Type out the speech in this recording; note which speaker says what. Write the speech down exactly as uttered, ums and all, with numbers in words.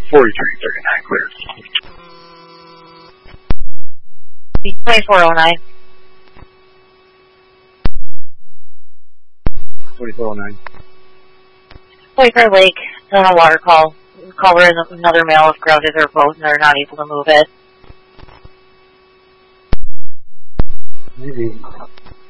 Speaker 1: forty-three thirty-nine, clear.
Speaker 2: twenty-four oh nine.
Speaker 1: forty-four oh nine.
Speaker 2: Quaker Lake, on a water call. Caller and another male have grounded their boat and they're not able to move it.
Speaker 1: Maybe.